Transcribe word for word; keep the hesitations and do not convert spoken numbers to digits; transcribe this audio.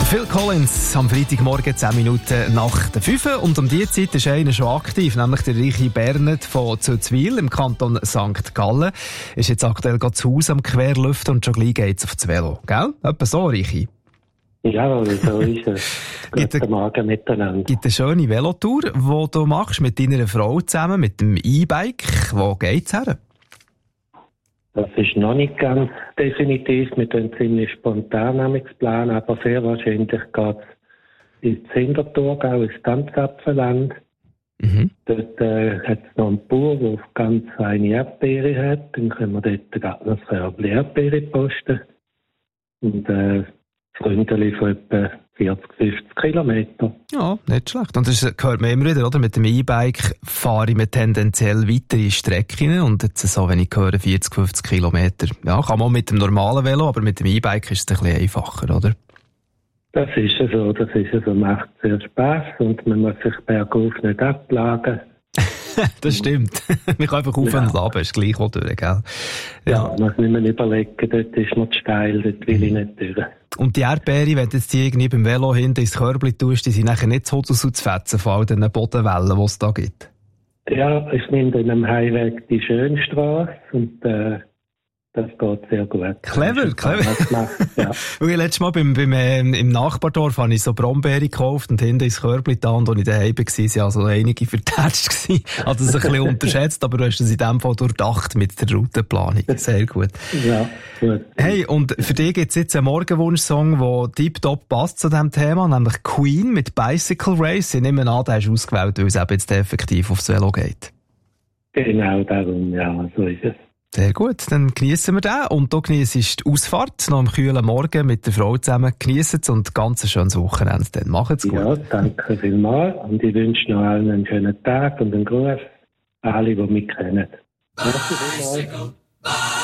Phil Collins am Freitagmorgen zehn Minuten nach der fünf. Und um diese Zeit ist einer schon aktiv, nämlich der Richie Bernert von Zuzwil im Kanton Sankt Gallen. Ist jetzt aktuell gerade zu Hause am Querlüften und schon gleich geht's auf das Velo. Gell? Etwa so, Richie? Ja, so ist es. Guten Morgen miteinander. Gibt eine schöne Velotour, die du machst mit deiner Frau zusammen, mit dem E-Bike. Wo geht's her? Das ist noch nicht ganz definitiv. Wir tun ziemlich spontan planen, aber sehr wahrscheinlich geht es ins Hinterthurgau, ins Tanzapfelland. Mhm. Dort äh, hat es noch einen Bauer, der ganz feine Erdbeere hat. Dann können wir dort gerade noch ein Körbchen Erdbeere posten. Und äh, Freundeli von etwa vierzig, fünfzig Kilometer. Ja, nicht schlecht. Und das hört man immer wieder, oder? Mit dem E-Bike fahre ich mir tendenziell weitere Strecken und jetzt so, wenn ich höre, vierzig, fünfzig Kilometer. Ja, kann man mit dem normalen Velo, aber mit dem E-Bike ist es ein bisschen einfacher, oder? Das ist so, das ist so, macht sehr Spass und man muss sich bergauf nicht ablagen. Das stimmt. Man kann einfach auf ja. und ab, ist gleich auch durch, gell? Ja, ja man muss nicht mehr überlegen, dort ist noch zu steil, dort will ich nicht durch. Und die Erdbeere, wenn du jetzt die irgendwie beim Velo hinten ins Körbchen tust, die sind nachher nicht so zu fetzen von all den Bodenwellen, die es da gibt? Ja, ich nehme dann am Heimweg die Schönstrasse und äh, das geht sehr gut. Clever, clever. Ja. Weil ich letztes Mal beim, beim, äh, im Nachbardorf habe ich so Brombeere gekauft und hinten ins Körbchen da und als ich daheim war, waren also einige vertätscht gewesen. Also das ein bisschen unterschätzt, aber du hast es in dem Fall durchdacht mit der Routenplanung. Sehr gut. Ja, gut. Hey, und für dich gibt es jetzt einen Morgenwunsch-Song, der tiptop passt zu diesem Thema, nämlich Queen mit Bicycle Race. Ich nehme an, den hast du ausgewählt, weil es eben jetzt effektiv aufs Velo geht. Genau darum, ja, so ist es. Sehr gut, dann geniessen wir den. Und du genießt die Ausfahrt noch am kühlen Morgen mit der Frau zusammen. Geniessen es und ganz ein schönes Wochenende. Dann macht's gut. Ja, danke vielmals. Und ich wünsche noch allen einen schönen Tag und einen Gruß. Alle, die mich kennen. Danke vielmals.